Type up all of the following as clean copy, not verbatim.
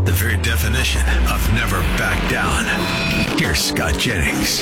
The very definition of never back down. Here's Scott Jennings.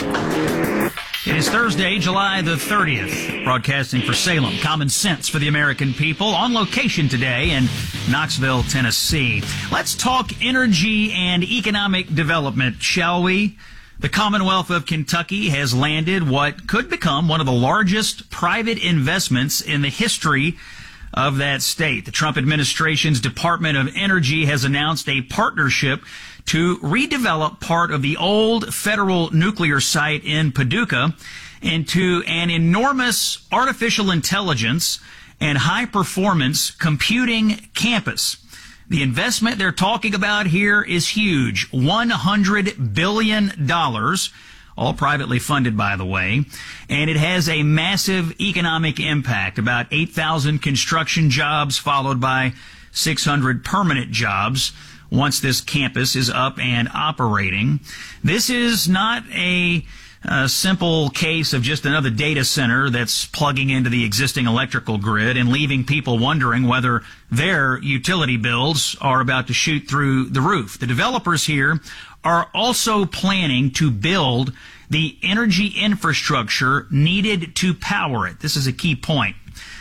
It is Thursday, July the 30th, broadcasting for Salem. Common sense for the American people, on location today in Knoxville, Tennessee. Let's talk energy and economic development, shall we? The Commonwealth of Kentucky has landed what could become one of the largest private investments in the history of that state. The Trump administration's Department of Energy has announced a partnership to redevelop part of the old federal nuclear site in Paducah into an enormous artificial intelligence and high-performance computing campus. The investment they're talking about here is huge, $100 billion, all privately funded, by the way, and it has a massive economic impact, about 8,000 construction jobs followed by 600 permanent jobs once this campus is up and operating. This is not a simple case of just another data center that's plugging into the existing electrical grid and leaving people wondering whether their utility bills are about to shoot through the roof. The developers here are also planning to build the energy infrastructure needed to power it. This is a key point.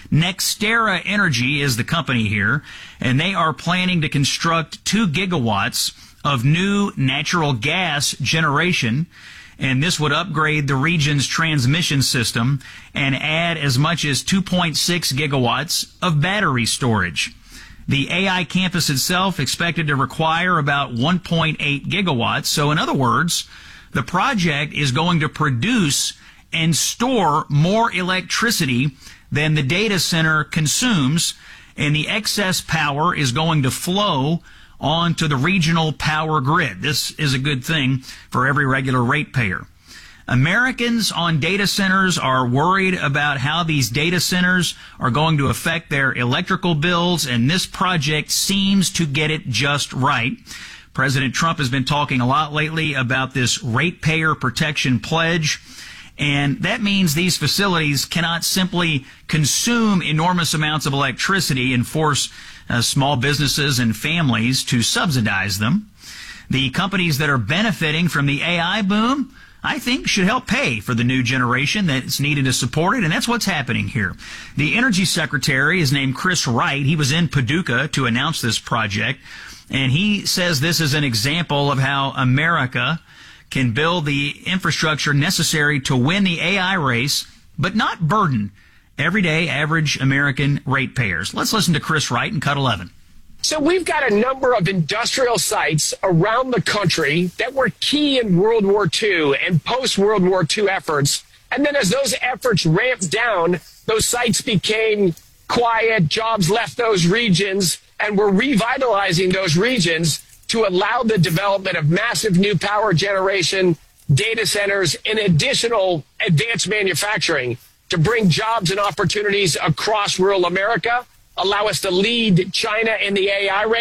NextEra Energy is the company here, and they are planning to construct 2 gigawatts of new natural gas generation, and this would upgrade the region's transmission system and add as much as 2.6 gigawatts of battery storage. The AI campus itself expected to require about 1.8 gigawatts, so in other words, the project is going to produce and store more electricity than the data center consumes, and the excess power is going to flow onto the regional power grid. This is a good thing for every regular ratepayer. Americans on data centers are worried about how these data centers are going to affect their electrical bills, and this project seems to get it just right. President Trump has been talking a lot lately about this ratepayer protection pledge, and that means these facilities cannot simply consume enormous amounts of electricity and force small businesses and families to subsidize them. The companies that are benefiting from the AI boom, I think, should help pay for the new generation that's needed to support it, and that's what's happening here. The Energy Secretary is named Chris Wright. He was in Paducah to announce this project, and he says this is an example of how America can build the infrastructure necessary to win the AI race, but not burden everyday average American ratepayers. Let's listen to Chris Wright in Cut 11. So we've got a number of industrial sites around the country that were key in World War II and post-World War II efforts. And then as those efforts ramped down, those sites became quiet, jobs left those regions, and we're revitalizing those regions to allow the development of massive new power generation, data centers, and additional advanced manufacturing to bring jobs and opportunities across rural America, allow us to lead China in the AI race.